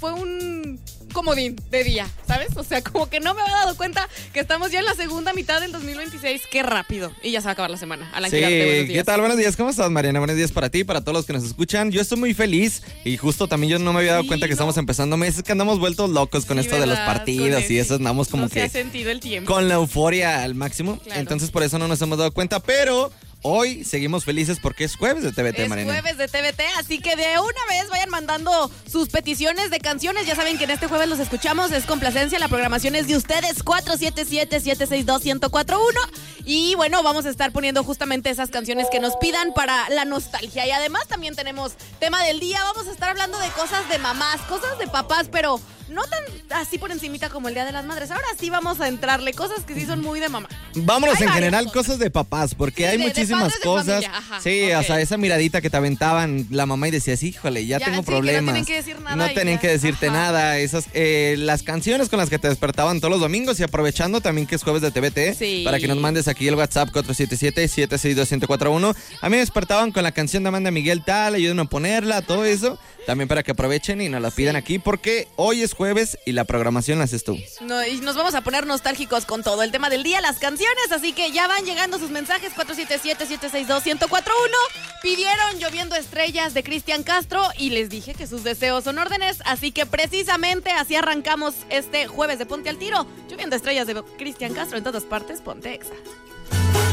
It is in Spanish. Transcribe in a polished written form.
fue un comodín de día, ¿sabes? O sea, como que no me había dado cuenta que estamos ya en la segunda mitad del 2026. Qué rápido. Y ya se va a acabar la semana. Alan Girarte, buenos días. ¿Qué tal? Buenos días, ¿cómo estás, Mariana? Buenos días para ti, para todos los que nos escuchan. Yo estoy muy feliz y justo también yo no me había dado cuenta que estamos empezando meses, que andamos vueltos locos con esto de los partidos y eso, andamos como que se ha sentido el tiempo. Con la euforia al máximo. Claro. Entonces por eso no nos hemos dado cuenta, pero hoy seguimos felices porque es jueves de TVT, Mariana. Es jueves de TVT, así que de una vez vayan mandando sus peticiones de canciones. Ya saben que en este jueves los escuchamos, es complacencia, la programación es de ustedes, 477-762-1041. Y bueno, vamos a estar poniendo justamente esas canciones que nos pidan para la nostalgia. Y además también tenemos tema del día, vamos a estar hablando de cosas de mamás, cosas de papás, pero no tan así por encimita como el Día de las Madres. Ahora sí vamos a entrarle, cosas que sí son muy de mamá. Vámonos en general cosas de papás, porque Sí, hay de muchísimas padres de cosas. familia, ajá, Sí, ok. o sea, esa miradita que te aventaban la mamá y decías, híjole, ya tengo sí, que problemas. no tienen que decir nada No y tienen ya. que decirte Ajá. nada. Esas, las canciones con las que te despertaban todos los domingos y aprovechando también que es jueves de TVT, Sí. para que nos mandes aquí el WhatsApp 477-762-1041. A mí me despertaban con la canción de Amanda Miguel tal, ayúdenme a ponerla, todo eso. También para que aprovechen y nos la pidan aquí, porque hoy es jueves y la programación la haces tú. No, y nos vamos a poner nostálgicos con todo el tema del día, las canciones, así que ya van llegando sus mensajes, 477-762-1041. Pidieron Lloviendo Estrellas de Cristian Castro y les dije que sus deseos son órdenes, así que precisamente así arrancamos este jueves de Ponte al Tiro. Lloviendo Estrellas de Cristian Castro en todas partes, ponte Exa.